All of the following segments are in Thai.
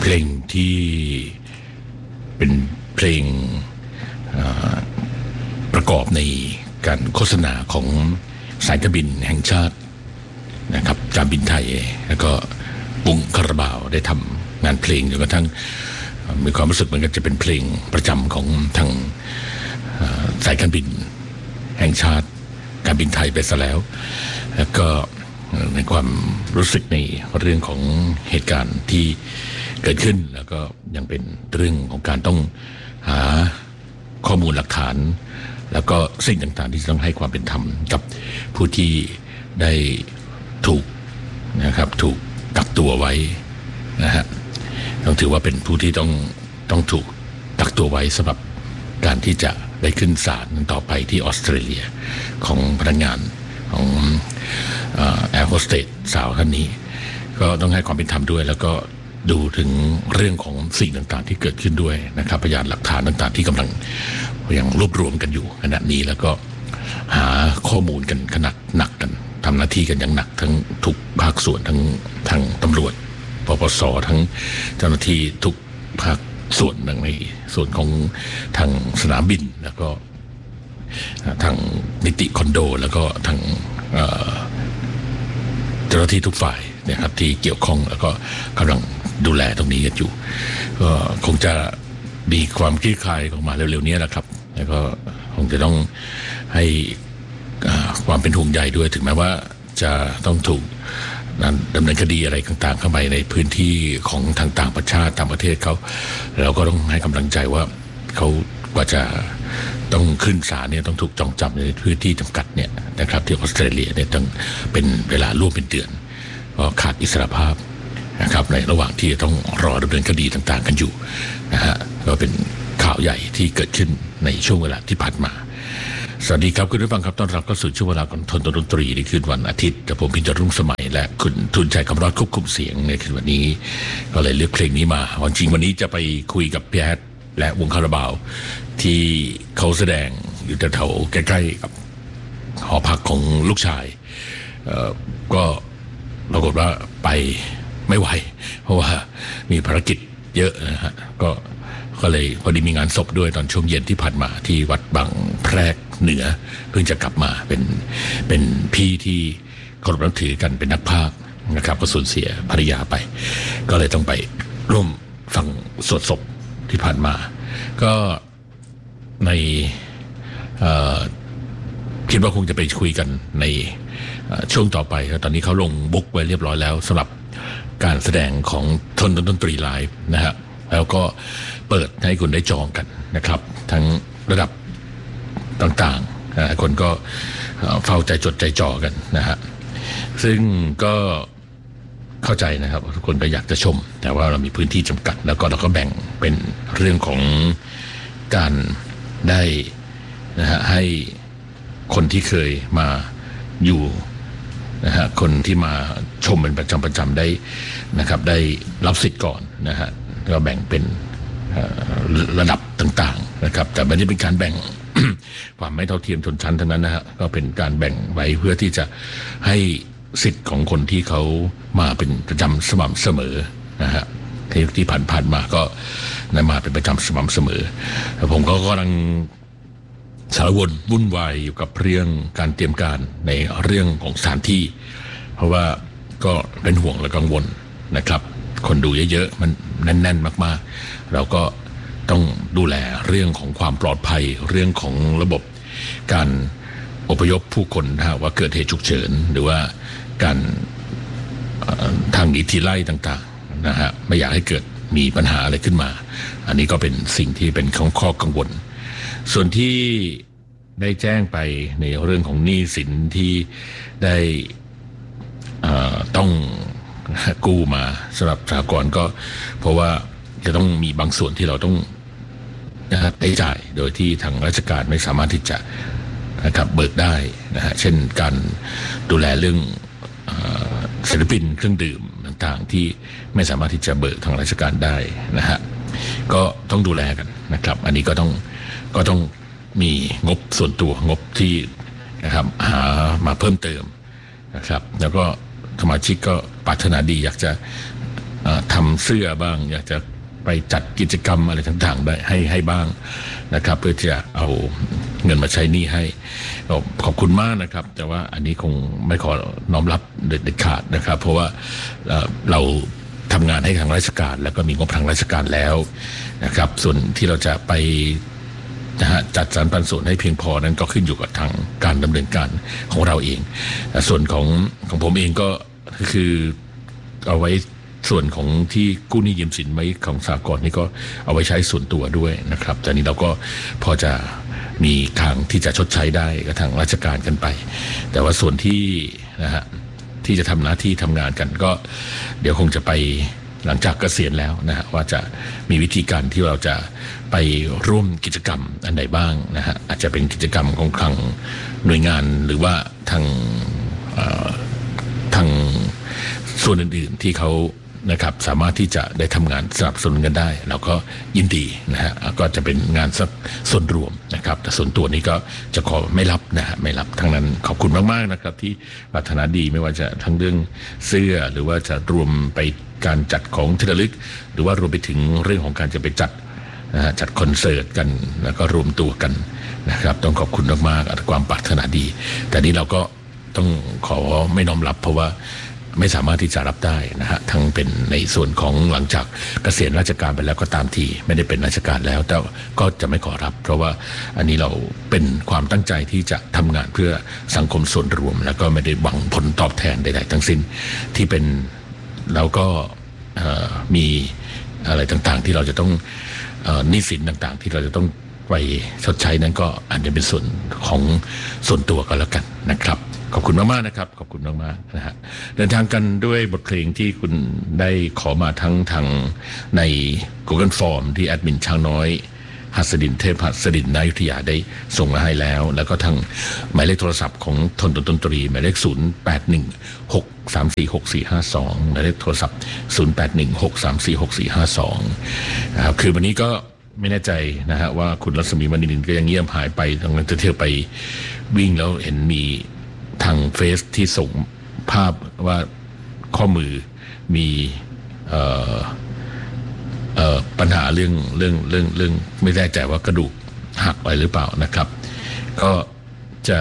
เพลงที่เป็นเพลงประกอบในการโฆษณาของสายการบินแห่งชาตินะครับการบินไทยแล้วก็วงคาราบาวได้ทำงานเพลงจนกระทั่งมีความรู้สึกเหมือนกันจะเป็นเพลงประจำของทางสายการบินแห่งชาติการบินไทยไปซะแล้วก็ในความรู้สึกในเรื่องของเหตุการณ์ที่เกิดขึ้นแล้วก็ยังเป็นเรื่องของการต้องหาข้อมูลหลักฐานแล้วก็สิ่งต่างๆที่ต้องให้ความเป็นธรรมกับผู้ที่ได้ถูกนะครับถูกกักตัวไว้นะฮะต้องถือว่าเป็นผู้ที่ต้องถูกกักตัวไว้สำหรับการที่จะได้ขึ้นศาลต่อไปที่ออสเตรเลียของพนักงานของแอร์โฮสเตสสาวท่านนี้ก็ต้องให้ความเป็นธรรมด้วยแล้วก็ดูถึงเรื่องของสิ่งต่างๆที่เกิดขึ้นด้วยนะครับพยานหลักฐานต่างๆที่กำลังยังรวบรวมกันอยู่ขณะนี้แล้วก็หาข้อมูลกันขนาดหนักกันทำหน้าที่กันอย่างหนักทั้งทุกภาคส่วนทั้งทางตำรวจปปสทั้งเจ้าหน้าที่ทุกภาคส่วนในส่วนของทางสนามบินแล้วก็ทางนิติคอนโดแล้วก็ทางเจ้าหน้าที่ทุกฝ่ายนะครับที่เกี่ยวข้องแล้วก็กำลังดูแลตรงนี้กันอยู่ก็คงจะมีความคลี่คลายออกมาเร็วๆนี้แหละครับแล้วก็คงจะต้องให้ความเป็นห่วงใยด้วยถึงแม้ว่าจะต้องถูกดำเนินคดีอะไรต่างๆเข้าไปในพื้นที่ของทางต่างประเทศต่างประเทศเขาเราก็ต้องให้กำลังใจว่าเขากว่าจะต้องขึ้นศาลเนี่ยต้องถูกจองจำในพื้นที่จำกัดเนี่ยนะครับที่ออสเตรเลียเนี่ยต้องเป็นเวลาร่วมเป็นเดือนก็ขาดอิสรภาพนะครับในระหว่างที่ต้องรอดำเนินคดีต่างๆกันอยู่นะฮะก็เป็นข่าวใหญ่ที่เกิดขึ้นในช่วงเวลาที่ผ่านมาสวัสดีครับคุณผู้ฟังครับต้อนรับเข้าสู่ช่วงเวลาของทนดนตรีในคืนวันอาทิตย์กับผมพินจรุ่งสมัยและคุณทุนชัยคำรอดควบคุมเสียงในคืนวันนี้ก็เลยเลือกเพลงนี้มาจริงวันนี้จะไปคุยกับพี่แอดและวงคาราบาวที่เขาแสดงอยู่แถวๆใกล้ๆกับหอพักของลูกชายก็ปรากฏว่าไปไม่ไหวเพราะว่ามีภารกิจเยอะนะฮะก็เลยพอดีมีงานศพด้วยตอนช่วงเย็นที่ผ่านมาที่วัดบางแพรกเหนือเพิ่งจะกลับมาเป็นพี่ที่เคารพนับถือกันเป็นนักพากย์นะครับก็สูญเสียภรรยาไปก็เลยต้องไปร่วมฟังสวดศพที่ผ่านมาก็ในคิดว่าคงจะไปคุยกันในช่วงต่อไปตอนนี้เขาลงบุ๊กไว้เรียบร้อยแล้วสำหรับการแสดงของทนดนตรีไลฟ์นะฮะแล้วก็เปิดให้คุณได้จองกันนะครับทั้งระดับต่างๆคนก็เฝ้าใจจดใจจ่อกันนะฮะซึ่งก็เข้าใจนะครับทุกคนก็อยากจะชมแต่ว่าเรามีพื้นที่จำกัดแล้วก็เราก็แบ่งเป็นเรื่องของการได้นะฮะให้คนที่เคยมาอยู่นะฮะคนที่มาชมเป็นประจำได้นะครับได้รับสิทธิ์ก่อนนะฮะก็แบ่งเป็นระดับต่างๆนะครับแต่ไม่ได้เป็นการแบ่ง ความไม่เท่าเทียมชนชั้นทั้งนั้นนะฮะก็เป็นการแบ่งไว้เพื่อที่จะให้สิทธิ์ของคนที่เขามาเป็นประจำสม่ำเสมอนะฮะที่ผ่านมาก็ได้มาเป็นประจำสม่ำเสมอแล้วผมก็กำลังสารวนวุ่นวายอยู่กับเรื่องการเตรียมการในเรื่องของสถานที่เพราะว่าก็เป็นห่วงและกังวลนะครับคนดูเยอะๆมันแน่นๆมากๆเราก็ต้องดูแลเรื่องของความปลอดภัยเรื่องของระบบการอพยพผู้คนถ้าว่าเกิดเหตุฉุกเฉินหรือว่าการทางหนีทีไล่ต่างๆนะฮะไม่อยากให้เกิดมีปัญหาอะไรขึ้นมาอันนี้ก็เป็นสิ่งที่เป็นข้อกังวลส่วนที่ได้แจ้งไปในเรื่องของหนี้สินที่ได้ต้องกู้มาสำหรับสหกรณ์ก็เพราะว่าจะต้องมีบางส่วนที่เราต้องได้จ่ายโดยที่ทางราชการไม่สามารถที่จะนะครับเบิกได้นะฮะเช่นการดูแลเรื่องศิลปินเครื่องดื่มต่างๆที่ไม่สามารถที่จะเบิกทางราชการได้นะฮะก็ต้องดูแลกันนะครับอันนี้ก็ต้องมีงบส่วนตัวงบที่นะครับหามาเพิ่มเติมนะครับแล้วก็สมาชิกก็ปรารถนาดีอยากจะทำเสื้อบ้างอยากจะไปจัดกิจกรรมอะไรต่างๆได้ให้บ้างนะครับเพื่อจะเอาเงินมาใช้หนี้ให้ขอบคุณมากนะครับแต่ว่าอันนี้คงไม่ขอน้อมรับเด็ดขาดนะครับเพราะว่าเราทำงานให้ทางราชการแล้วก็มีงบทางราชการแล้วนะครับส่วนที่เราจะไปจัดสรรปันส่วนให้เพียงพอนั้นก็ขึ้นอยู่กับทางการดำเนินการของเราเองส่วนของผมเองก็คือเอาไว้ส่วนของที่กู้หนี้ยืมสินไว้ของสหกรณ์นี่ก็เอาไว้ใช้ส่วนตัวด้วยนะครับแต่นี้เราก็พอจะมีทางที่จะชดใช้ได้กับทางราชการกันไปแต่ว่าส่วนที่ที่จะทำหน้าที่ทำงานกันก็เดี๋ยวคงจะไปหลังจากเกษียณแล้วว่าจะมีวิธีการที่เราจะไปร่วมกิจกรรมอันใดบ้างอาจจะเป็นกิจกรรมของทางหน่วยงานหรือว่าทางส่วนอื่นๆที่เขานะครับสามารถที่จะได้ทำงานสนับสนุนกันได้เราก็ยินดีก็จะเป็นงานส่วนรวมนะครับแต่ส่วนตัวนี้ก็จะขอไม่รับไม่รับทั้งนั้นขอบคุณมากๆนะครับที่ปรารถนาดีไม่ว่าจะทั้งเรื่องเสื้อหรือว่าจะรวมไปการจัดของที่ระลึกหรือว่ารวมไปถึงเรื่องของการจะไปจัดคอนเสิร์ตกันแล้วก็รวมตัวกันนะครับต้องขอบคุณมากๆความปรารถนาดีแต่นี้เราก็ต้องขอไม่น้อมรับเพราะว่าไม่สามารถที่จะรับได้ทั้งเป็นในส่วนของหลังจากเกษียณราชการไปแล้วก็ตามทีไม่ได้เป็นราชการแล้วแต่ก็จะไม่ขอรับเพราะว่าอันนี้เราเป็นความตั้งใจที่จะทำงานเพื่อสังคมส่วนรวมแล้วก็ไม่ได้หวังผลตอบแทนใดๆทั้งสิ้นที่เป็นแล้วก็มีอะไรต่างๆที่เราจะต้องหนี้สินต่างๆที่เราจะต้องไปชดใช้นั้นก็อาจจะเป็นส่วนของส่วนตัวก็แล้วกันนะครับขอบคุณมากๆนะครับขอบคุณมากๆเดินทางกันด้วยบทเพลงที่คุณได้ขอมาทั้งทางใน Google Form ที่แอดมินช้างน้อยหัสดินเทพหัสดินนายุทธยาได้ส่งมาให้แล้วแล้วก็ทางหมายเลขโทรศัพท์ของทนดนตรีหมายเลข0816346452หมายเลขโทรศัพท์0816346452นะครับคือวันนี้ก็ไม่แน่ใจว่าคุณรัศมีมณีนินก็ยังเงียบหายไปตรงนั้นจะเที่ยวไปวิ่งแล้วเห็นมีทางเฟซที่ส่งภาพว่าข้อมือมีปัญหาเรื่องไม่แน่ใจว่ากระดูกหักไปหรือเปล่านะครับก็จะ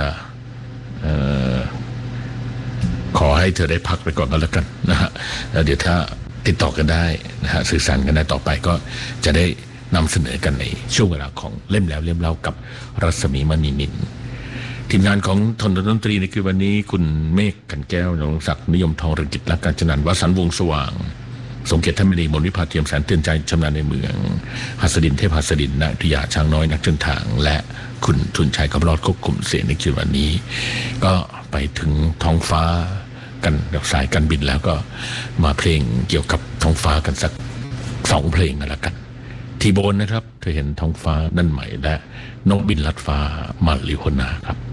ขอให้เธอได้พักไปก่อนก็แล้วกันแล้วเดี๋ยวถ้าติดต่อกันได้สื่อสารกันได้ต่อไปก็จะได้นำเสนอกันในช่วงเวลาของเล่มแล้วเล่มเล่ากับรัศมีมณีนินทีมงานของทนดนตรีในคือวันนี้คุณเมฆกันแก้วนรงศักดิ์นิยมทองเรืองกิจและการจนันท์วสันต์วงศ์สว่างสมเกียรติธรรมนีมนวิภาเทียมแสนเตือนใจชำนาญในเมืองหัสดินเทพหัสดินณอยุธยาช้างน้อยนักเดินทางและคุณทุนชัยคำรอดควบคุมเสียงในคืนวันนี้ก็ไปถึงท้องฟ้ากันกับสายการบินแล้วก็มาเพลงเกี่ยวกับท้องฟ้ากันสัก2เพลงกันละกันทีโบนนะครับเธอเห็นท้องฟ้านั่นใหม่และนกบินลัดฟ้ามาลิโฮนาครับ